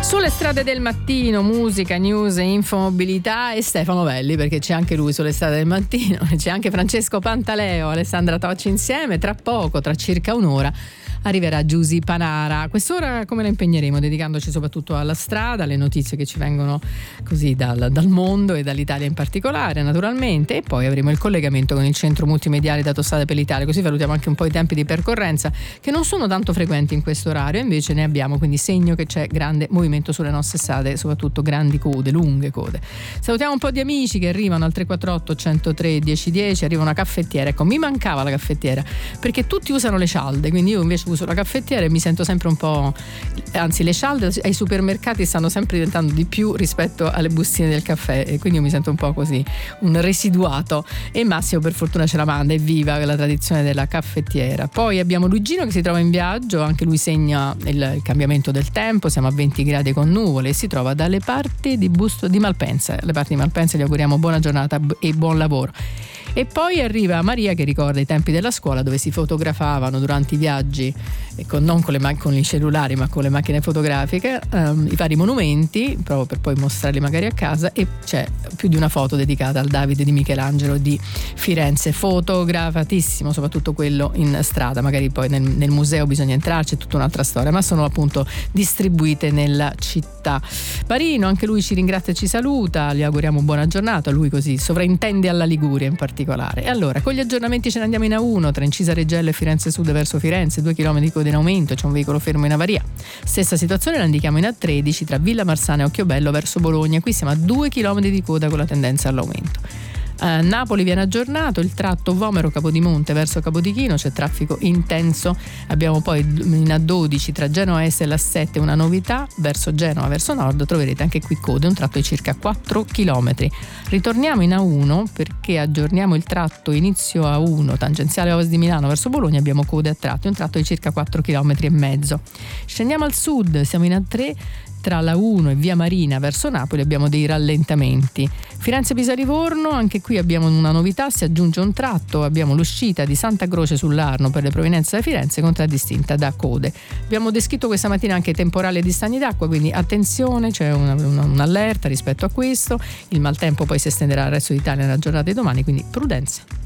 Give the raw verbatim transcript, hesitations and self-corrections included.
Sulle strade del mattino, musica, news e infomobilità e Stefano Velli, perché c'è anche lui sulle strade del mattino, c'è anche Francesco Pantaleo, Alessandra Tocci insieme. Tra poco, tra circa un'ora, arriverà Giusy Panara. Quest'ora come la impegneremo? Dedicandoci soprattutto alla strada, alle notizie che ci vengono così dal, dal mondo e dall'Italia in particolare, naturalmente, e poi avremo il collegamento con il centro multimediale Datostrade per l'Italia, così valutiamo anche un po' i tempi di percorrenza che non sono tanto frequenti in questo orario, invece ne abbiamo, quindi segno che c'è grande movimento sulle nostre strade, soprattutto grandi code, lunghe code. Salutiamo un po' di amici che arrivano al tre quattro otto, centotré, dieci dieci, arriva una caffettiera. Ecco, mi mancava la caffettiera, perché tutti usano le cialde, quindi io invece uso la caffettiera e mi sento sempre un po', anzi le cialde ai supermercati stanno sempre diventando di più rispetto alle bustine del caffè, e quindi io mi sento un po' così, un residuato, e Massimo per fortuna ce la manda, e viva la tradizione della caffettiera. Poi abbiamo Luigino che si trova in viaggio, anche lui segna il, il cambiamento del tempo, siamo a venti gradi con nuvole e si trova dalle parti di Busto di Malpensa. Alle parti di Malpensa gli auguriamo buona giornata e buon lavoro. E poi arriva Maria che ricorda i tempi della scuola dove si fotografavano durante i viaggi, e con, non con, le, con i cellulari ma con le macchine fotografiche, um, i vari monumenti, proprio per poi mostrarli magari a casa, e c'è più di una foto dedicata al Davide di Michelangelo di Firenze, fotografatissimo, soprattutto quello in strada, magari poi nel, nel museo bisogna entrarci, è tutta un'altra storia, ma sono appunto distribuite nella città. Marino, anche lui ci ringrazia e ci saluta, gli auguriamo buona giornata, lui così sovrintende alla Liguria in particolare. E allora, con gli aggiornamenti ce ne andiamo in A uno, tra Incisa Reggelo e Firenze Sud verso Firenze, due chilometri di coda in aumento, c'è un veicolo fermo in avaria. Stessa situazione la indichiamo in A tredici tra Villa Marsana e Occhiobello verso Bologna, qui siamo a due chilometri di coda con la tendenza all'aumento. Uh, Napoli viene aggiornato, il tratto Vomero Capodimonte verso Capodichino c'è traffico intenso. Abbiamo poi in A dodici tra Genova Est e l'A sette una novità, verso Genova verso nord troverete anche qui code, un tratto di circa quattro chilometri. Ritorniamo in A uno perché aggiorniamo il tratto inizio A uno tangenziale Ovest di Milano verso Bologna, abbiamo code a tratti, un tratto di circa quattro chilometri e mezzo. Scendiamo al sud, siamo in A tre tra la uno e via Marina verso Napoli, abbiamo dei rallentamenti. Firenze Pisa Livorno, anche qui abbiamo una novità, si aggiunge un tratto, abbiamo l'uscita di Santa Croce sull'Arno per le provenienze da Firenze contraddistinta da code. Abbiamo descritto questa mattina anche temporale di stagni d'acqua, quindi attenzione, c'è una, una, un'allerta rispetto a questo. Il maltempo poi si estenderà al resto d'Italia nella giornata di domani, quindi prudenza.